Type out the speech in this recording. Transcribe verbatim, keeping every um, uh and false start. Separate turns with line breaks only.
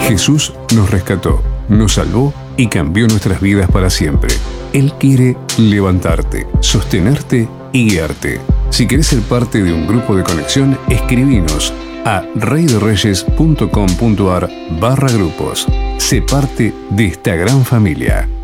Jesús nos rescató, nos salvó y cambió nuestras vidas para siempre. Él quiere levantarte, sostenerte y guiarte. Si querés ser parte de un grupo de conexión, escribinos a reydereyes.com.ar barra grupos. Sé parte de esta gran familia.